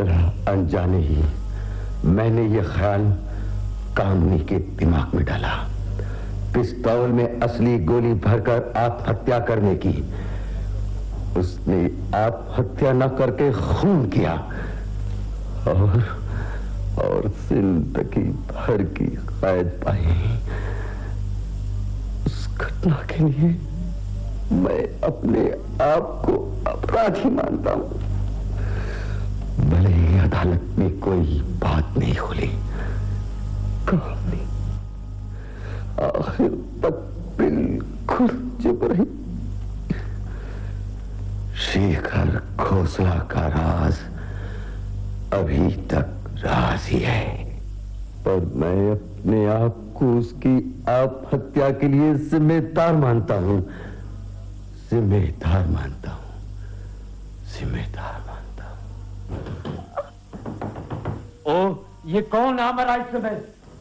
तरह अनजाने ही मैंने ये ख्याल कामनी के दिमाग में डाला। पिस्तौल में असली गोली भरकर आत्महत्या करने की। उसने आत्महत्या न करके खून किया और जिंदगी भर की कैद पाई। उस घटना के लिए मैं अपने आप को अपराधी मानता हूं। भले ही अदालत में कोई बात नहीं खुली, कहानी आखिर तक बिल्कुल चुप रही। शेखर खोसला का राज अभी तक राज ही है, पर मैं अपने आप को उसकी आत्महत्या के लिए जिम्मेदार मानता हूं। जिम्मेदार मानता हूं, जिम्मेदार मानता हूं। ओ, ये कौन आ रहा इस समय?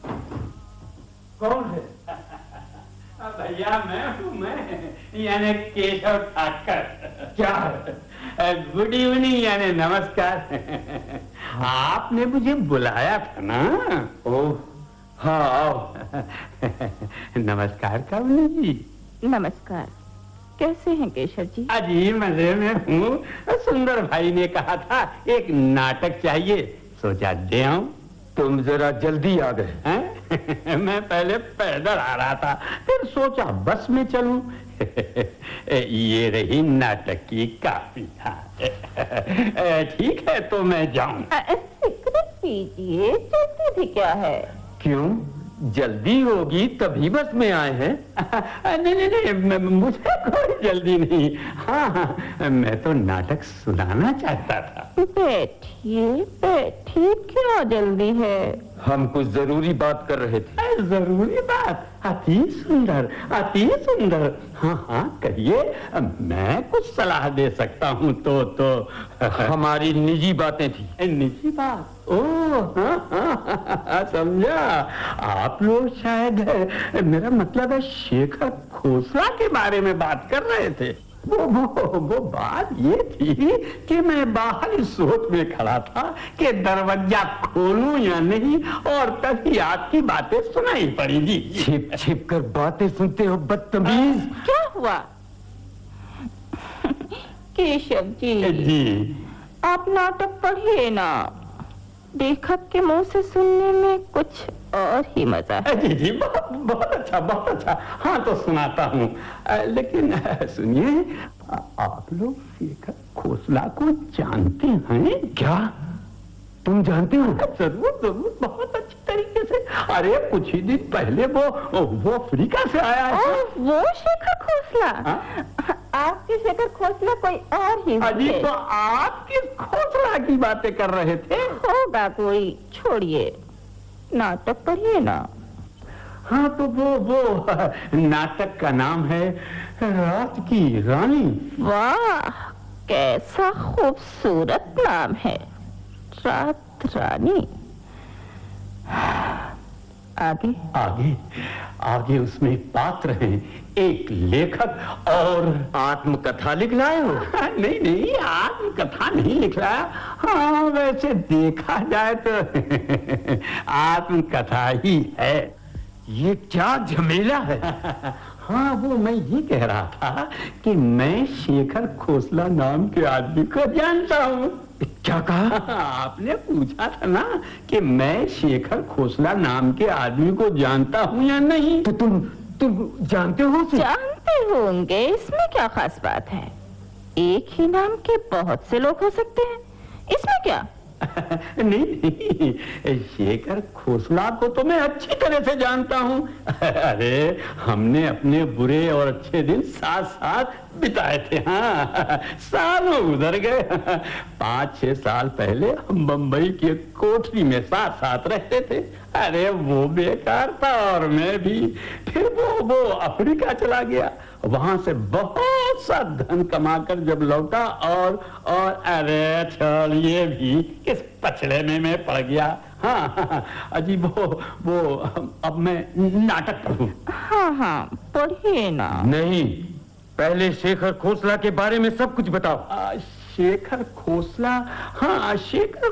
कौन है? भैया मैं हूँ, मैं यानी केशव ठाकर। क्या? गुड इवनिंग यानी नमस्कार। आपने मुझे बुलाया था ना? ओह हाँ आओ। नमस्कार कमली जी। नमस्कार। कैसे हैं केशव जी? अजी मजे में हूँ। सुंदर भाई ने कहा था एक नाटक चाहिए, सोचा दे आऊं। तुम जरा जल्दी आ गए। मैं पहले पैदल आ रहा था, फिर सोचा बस में चलूं। ये रही नाटक की कापी। ठीक है तो मैं जाऊं। सिगरेट पीजिए, जल्दी भी क्या है? क्यों जल्दी होगी तभी बस में आए हैं? नहीं, मुझे कोई जल्दी नहीं। हाँ, मैं तो नाटक सुनाना चाहता था। बैठिए बैठिए, क्या जल्दी है? हम कुछ जरूरी बात कर रहे थे। जरूरी बात? अति सुंदर, अति सुंदर। हाँ हाँ कहिए, मैं कुछ सलाह दे सकता हूँ तो। हमारी निजी बातें थी। निजी बात? ओह हाँ, समझा। आप लोग शायद, मेरा मतलब है शेखर खोसला के बारे में बात कर रहे थे। वो बात ये थी कि मैं बाहर इस सोच में खड़ा था कि दरवाजा खोलूं या नहीं, और तभी आपकी बातें सुनाई पड़ी जी। छिप छिप कर बातें सुनते हो बदतमीज। क्या हुआ? केशव जी, आप नाटक पढ़िए ना। लेखक के मुंह से सुनने में कुछ और ही मजा है। जी बहुत अच्छा, बहुत अच्छा। हाँ तो सुनाता हूँ, लेकिन सुनिए, आप लोग शेखर खोसला को जानते हैं क्या? तुम जानते हो? जरूर जरूर, बहुत अच्छी तरीके से। अरे कुछ ही दिन पहले वो अफ्रीका से आया है। वो शेखर खोसला? आपके शेखर खोसला कोई और ही अजी तो आप किस खोसला की बातें कर रहे थे? होगा कोई, छोड़िए, नाटक पढ़िए ना। हाँ तो वो नाटक का नाम है रात की रानी। वाह, कैसा खूबसूरत नाम है, रात रानी। आगे आगे आगे उसमें पात्र हैं, एक लेखक और आत्मकथा लिख लाए हो? नहीं, आत्मकथा नहीं लिख लाया। हाँ वैसे देखा जाए तो आत्मकथा ही है। ये क्या झमेला है? हाँ वो मैं ही कह रहा था कि मैं शेखर खोसला नाम के आदमी को जानता हूँ। क्या कहा? आपने पूछा था ना कि मैं शेखर खोसला नाम के आदमी को जानता हूँ या नहीं। तो तुम जानते हो? जानते होंगे, इसमें क्या खास बात है? एक ही नाम के बहुत से लोग हो सकते हैं, इसमें क्या? नहीं, शेखर खोसला को तो मैं अच्छी तरह से जानता हूँ। अरे हमने अपने बुरे और अच्छे दिन साथ साथ बिताए थे। हाँ सालों गुजर गए। 5-6 साल पहले हम बंबई की कोठरी में साथ साथ रहते थे। अरे वो बेकार था और मैं भी। फिर वो अफ्रीका चला गया, वहां से बहुत सा धन कमाकर जब लौटा और अरे छोड़िए भी, किस पछड़े में मैं पड़ गया। हाँ अजी वो अब मैं नाटक पढ़ूं। हाँ पढ़िए ना। नहीं, पहले शेखर खोसला के बारे में सब कुछ बताओ। शेखर खोसला? हाँ शेखर